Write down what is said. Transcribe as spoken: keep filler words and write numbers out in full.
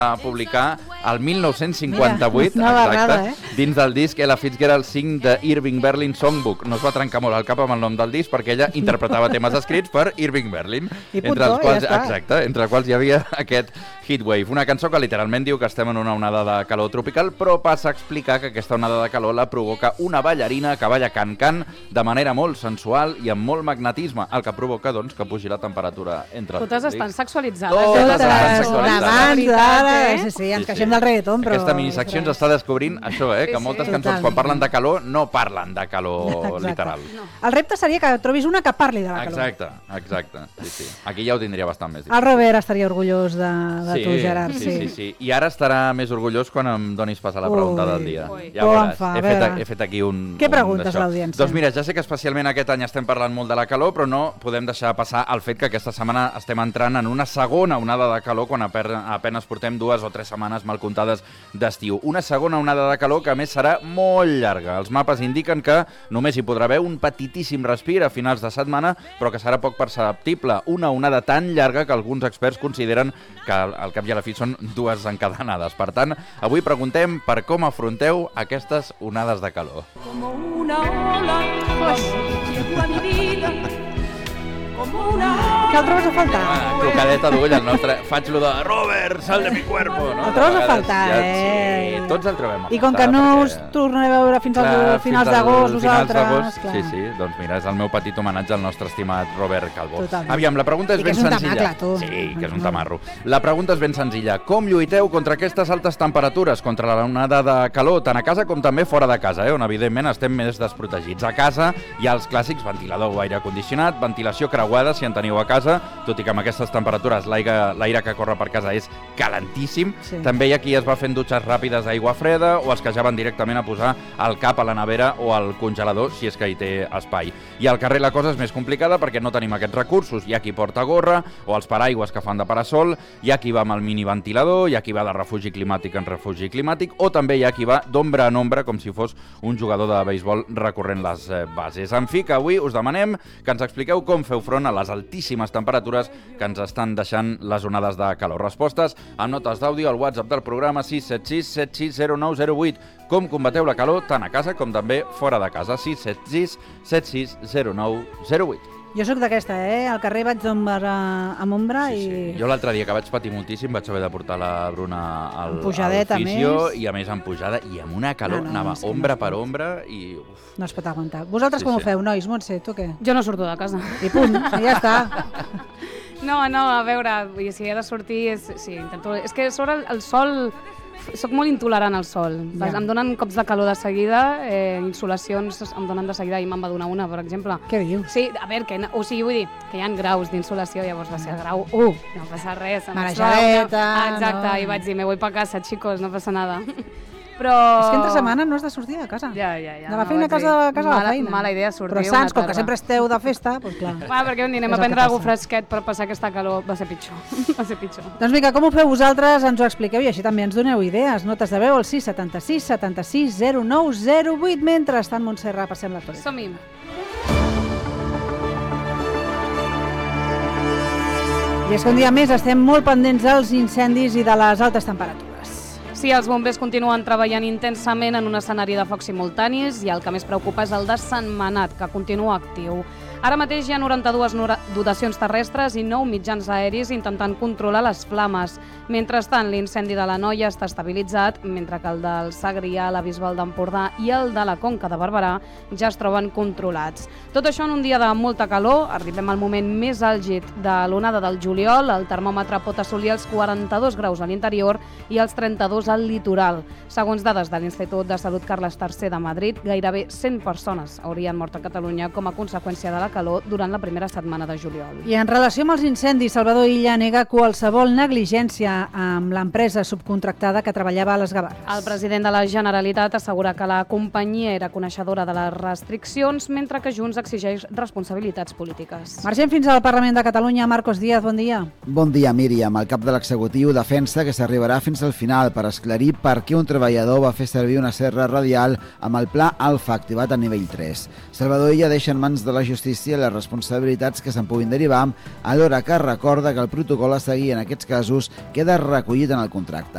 a publicar el mil nou-cents cinquanta-vuit, Mira, una exacte, barrada, eh? dins del disc Ella Fitzgerald cinc de Irving Berlin Songbook. No es va trencar molt el cap amb el nom del disc perquè ella interpretava temes escrits per Irving Berlin, I entre puntó, els quals, ja està. exacte, entre els quals hi havia aquest Heatwave, una cançó que literalment diu que estem en una onada de calor tropical, però passa a explicar que aquesta onada de calor la provoca una ballarina que balla can-can de manera molt sensual i amb molt magnetisme, el que provoca, doncs, que pugi la temperatura entre els Totes públics. estan sexualitzades. Totes eh? estan sexualitzades. Abans, ara, Eh? sí, sí, ens Sí, sí. queixem del reggaeton, però... Aquesta minisecció ens està descobrint això, eh? Sí, que sí. moltes cançons, Totalment. quan parlen de calor, no parlen de calor Exacte. literal. El repte seria que trobis una que parli de la calor. Exacte, exacte. Sí, sí. Aquí ja ho tindria bastant més El Robert estaria orgullós de, de sí, tu, Gerard. sí, sí, sí. I ara estarà més orgullós quan em donis pas a la pregunta Ui. del dia. Ui. Ja Com veuràs. fa, a He fet, veure. he fet aquí un... Què un preguntes d'això. a l'audiència? Doncs mira, ja sé que especialment aquest any estem parlant molt de la calor, però no podem deixar passar el fet que aquesta setmana estem entrant en una segona onada de calor quan aper- apenes portem dues o tres setmanes mal comptades d'estiu. Una segona onada de calor que a més serà molt llarga. Els mapes indiquen que només hi podrà haver un petitíssim respir a finals de setmana, però que serà poc perceptible. Una onada tan llarga que alguns experts consideren que al cap i a la fi són dues encadenades. Per tant, avui preguntem per com afronteu aquestes onades de calor. Como una ola, llegó a mi vida, como una Que el trobes a faltar? Ah, trucadeta d'ull, el nostre... Faig lo de Robert, sal de mi cuerpo, no? El trobes a De vegades faltar, ja- eh? Sí, tots el trobem a I com que faltar, no perquè- us tornaré a veure fins Clar, al finals fins al d'agost, finals vosaltres... d'agost, clar. Sí, sí, doncs mira, és el meu petit homenatge al nostre estimat Robert Calvo. Totalment. Aviam, la pregunta és I que ben és un senzilla. tamacle, tu. Sí, que és un tamarro. La pregunta és ben senzilla. Com lluiteu contra aquestes altes temperatures, contra la onada de calor, tant a casa com també fora de casa, eh, on evidentment estem més desprotegits. A casa hi ha els clàssics ventilador o aire condicionat, ventilació creuada, si en teniu a casa, tot i que amb aquestes temperatures l'aire l'aire que corre per casa és calentíssim. Sí. També hi ha qui es va fent dutxes ràpides d'aigua freda o els que ja van directament a posar el cap a la nevera o al congelador, si és que hi té espai. I al carrer la cosa és més complicada perquè no tenim aquests recursos. Hi ha qui porta gorra o els paraigües que fan de parasol, hi ha qui va amb el miniventilador, hi ha qui va de refugi climàtic en refugi climàtic o també hi ha qui va d'ombra en ombra com si fos un jugador de béisbol recorrent les eh, bases. En fi, que avui us demanem que ens expliqueu com feu front a les altíssimes temperatures que ens estan deixant les onades de calor. Respostes amb notes d'àudio al WhatsApp del programa sis set sis set sis zero nou zero vuit. Com combateu la calor tant a casa com també fora de casa. sis set sis set sis zero nou zero vuit. Jo sóc d'aquesta, eh? Al carrer vaig d'ombra amb ombra Sí, i... sí. Jo l'altre dia que vaig patir moltíssim vaig haver de portar la Bruna al, Amb pujadeta, al fisio més. i a més amb pujada i amb una calor, No, no, anava és que no ombra es per pot. ombra i... Uf. No es pot aguantar. Vosaltres Sí, com sí. ho feu, nois? Montse, tu què? Jo no surto de casa. I punt, i ja està. No, no, a veure, vull dir, si he de sortir, és, sí, intento... És que sobre el, el sol... Soc molt intolerant al sol. Ja. Em donen cops de calor de seguida, eh, insolacions em donen de seguida i me'n va donar una, per exemple. Què dius? Sí, a veure, que, o sigui, vull dir, que hi ha graus d'insolació, llavors va ser el grau u, no passa res. em Marejadeta, suau, Exacte, no. i vaig dir, me voy pa casa, chicos, no passa nada. Però... És que entre setmana no has de sortir de casa. Ja, ja, ja. De la no, feina a vaig casa, dir, a casa a mala, la feina. Mala idea sortir Però una Sants, com tarda. que sempre esteu de festa, doncs clar. Va, perquè vam dir, anem És a el que prendre alguna passa. fresquet per passar aquesta calor, va ser pitjor. va ser pitjor. Doncs vinga, com ho feu vosaltres? Ens ho expliqueu i així també ens doneu idees. Notes de veu al sis setanta sis setanta sis zero nou zero vuit. Mentrestant, Montserrat, passem l'actualitat. Som-hi. I és que un dia més estem molt pendents dels incendis i de les altes temperatures. Sí, els bombers continuen treballant intensament en un escenari de focs simultanis i el que més preocupa és el de Sentmenat, que continua actiu. Ara mateix hi ha noranta-dues dotacions terrestres i nou mitjans aeris intentant controlar les flames. Mentrestant, l'incendi de la Noia està estabilitzat, mentre que el del Segrià, la Bisbal d'Empordà i el de la Conca de Barberà ja es troben controlats. Tot això en un dia de molta calor, arribem al moment més àlgid de l'onada del juliol, el termòmetre pot assolir els quaranta-dos graus a l'interior i els trenta-dos al litoral. Segons dades de l'Institut de Salut Carles tercer de Madrid, gairebé cent persones haurien mort a Catalunya com a conseqüència de la calor durant la primera setmana de juliol. I en relació amb els incendis, Salvador Illa nega qualsevol negligència amb l'empresa subcontractada que treballava a les Gavarres. El president de la Generalitat assegura que la companyia era coneixedora de les restriccions, mentre que Junts exigeix responsabilitats polítiques. Marxem fins al Parlament de Catalunya. Marcos Díaz, bon dia. Bon dia, Míriam. El cap de l'executiu defensa que s'arribarà fins al final per esclarir per què un treballador va fer servir una serra radial amb el pla Alfa activat a nivell tres. Salvador Illa deixa en mans de la justícia les responsabilitats que se'n puguin derivar, alhora que recorda que el protocol a seguir en aquests casos queda recollit en el contracte.